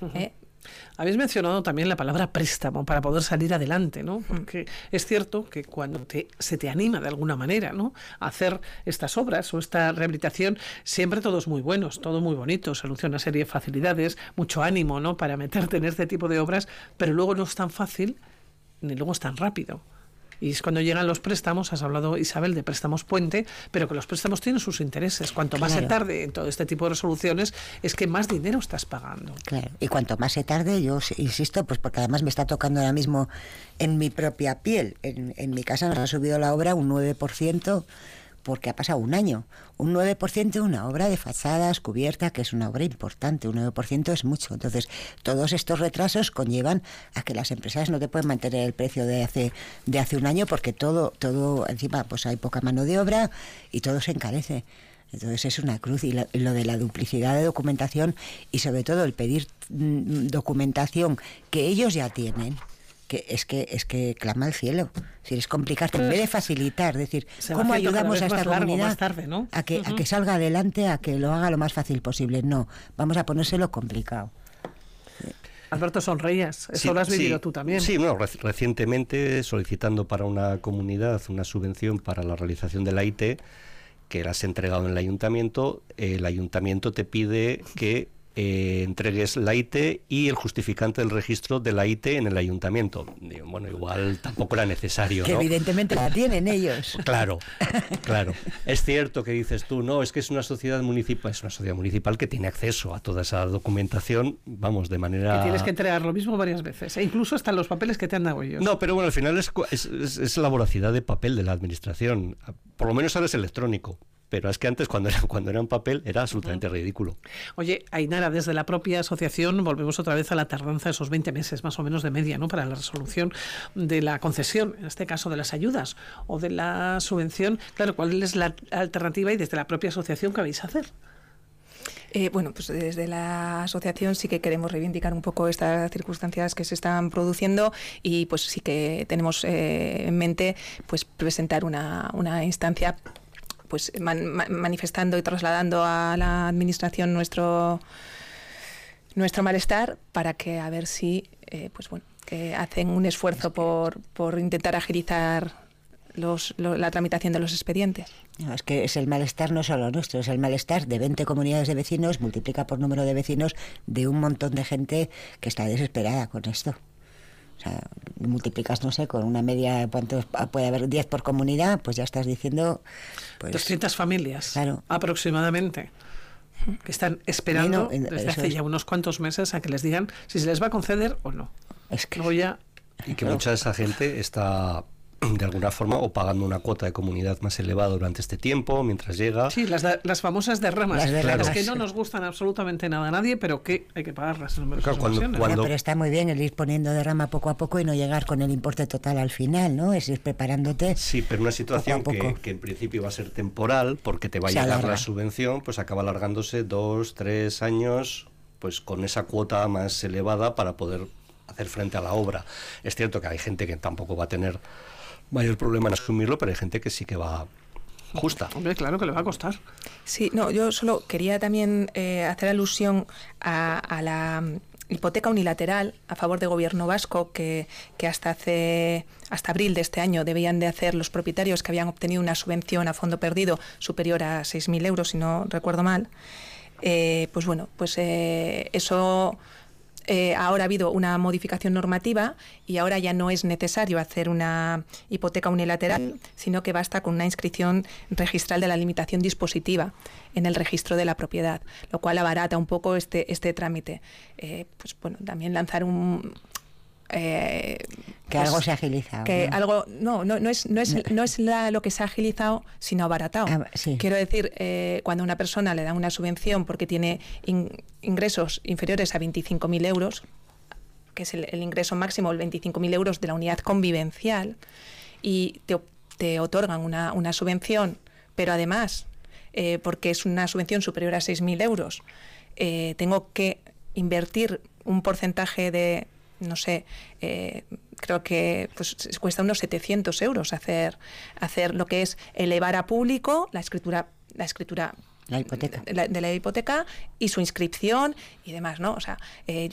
Habéis mencionado también la palabra préstamo para poder salir adelante, ¿no? Porque es cierto que cuando se te anima de alguna manera, ¿no?, a hacer estas obras o esta rehabilitación, siempre todo es muy bueno, todo muy bonito, se anuncia una serie de facilidades, mucho ánimo, ¿no?, para meterte en este tipo de obras, pero luego no es tan fácil ni luego es tan rápido. Y es cuando llegan los préstamos, has hablado, Isabel, de préstamos puente, pero que los préstamos tienen sus intereses. Cuanto más se tarde en todo este tipo de resoluciones, es que más dinero estás pagando. Claro, y cuanto más se tarde, yo insisto, pues porque además me está tocando ahora mismo en mi propia piel. En mi casa nos ha subido la obra un 9%, porque ha pasado un año. Un 9% de una obra de fachadas, cubierta, que es una obra importante, un 9% es mucho. Entonces, todos estos retrasos conllevan a que las empresas no te pueden mantener el precio de hace un año, porque todo encima pues hay poca mano de obra y todo se encarece. Entonces es una cruz, y lo de la duplicidad de documentación y sobre todo el pedir documentación que ellos ya tienen, que es que clama al cielo. Si es complicarte, en vez de facilitar, decir, ¿cómo ayudamos a esta comunidad tarde, ¿no?, a que salga adelante, a que lo haga lo más fácil posible? No, vamos a ponérselo complicado. Alberto, sonreías, eso lo has vivido tú también. Sí, bueno, recientemente solicitando para una comunidad una subvención para la realización de la IT, que la has entregado en el ayuntamiento te pide que entregues la IT y el justificante del registro de la IT en el ayuntamiento. Digo, bueno, igual tampoco era necesario, que ¿no? Evidentemente la tienen ellos. Claro. Es cierto que dices tú, no, es que es una sociedad municipal que tiene acceso a toda esa documentación, vamos, de manera... Que tienes que entregar lo mismo varias veces, incluso hasta los papeles que te han dado ellos. No, pero bueno, al final es la voracidad de papel de la administración. Por lo menos ahora es electrónico. Pero es que antes, cuando era en papel, era absolutamente ridículo. Oye, Ainara, desde la propia asociación volvemos otra vez a la tardanza de esos 20 meses, más o menos de media, ¿no?, para la resolución de la concesión, en este caso de las ayudas o de la subvención. Claro, ¿cuál es la alternativa y desde la propia asociación qué vais a hacer? Bueno, pues desde la asociación sí que queremos reivindicar un poco estas circunstancias que se están produciendo, y pues sí que tenemos en mente pues presentar una instancia pues manifestando y trasladando a la administración nuestro malestar, para que a ver si que hacen un esfuerzo por intentar agilizar la tramitación de los expedientes. No, es que es el malestar no solo nuestro, es el malestar de 20 comunidades de vecinos, multiplica por número de vecinos, de un montón de gente que está desesperada con esto. O sea, multiplicas, no sé, con una media, ¿cuántos puede haber? 10 por comunidad, pues ya estás diciendo... Pues, 200 familias, claro, aproximadamente, que están esperando desde hace ya unos cuantos meses a que les digan si se les va a conceder o no. Es que... Y que mucha de esa gente está, de alguna forma, o pagando una cuota de comunidad más elevada durante este tiempo, mientras llega... Sí, las famosas derramas. Las que no nos gustan absolutamente nada a nadie, pero que hay que pagarlas en numerosas Claro, ocasiones. Pero está muy bien el ir poniendo derrama poco a poco y no llegar con el importe total al final, ¿no? Es ir preparándote. Sí, pero una situación poco a poco. Que en principio va a ser temporal, porque te va a llegar la subvención, pues acaba alargándose 2, 3 años, pues con esa cuota más elevada para poder hacer frente a la obra. Es cierto que hay gente que tampoco va a tener mayor problema en asumirlo, pero hay gente que sí que va justa. Hombre, claro que le va a costar. Sí, no, yo solo quería también hacer alusión a la hipoteca unilateral a favor del gobierno vasco que hasta abril de este año debían de hacer los propietarios que habían obtenido una subvención a fondo perdido superior a 6.000 euros, si no recuerdo mal. Eso... ahora ha habido una modificación normativa y ahora ya no es necesario hacer una hipoteca unilateral, sino que basta con una inscripción registral de la limitación dispositiva en el registro de la propiedad, lo cual abarata un poco este trámite. También lanzar un... que algo se ha agilizado. Que algo no es lo que se ha agilizado, sino abaratado. Sí. Quiero decir, cuando a una persona le dan una subvención porque tiene ingresos inferiores a 25.000 euros, que es el ingreso máximo, el 25.000 euros de la unidad convivencial, y te otorgan una subvención, pero además, porque es una subvención superior a 6.000 euros, tengo que invertir un porcentaje de, no sé, creo que pues cuesta unos 700 euros hacer lo que es elevar a público la escritura la hipoteca de la hipoteca y su inscripción y demás, ¿no? O sea,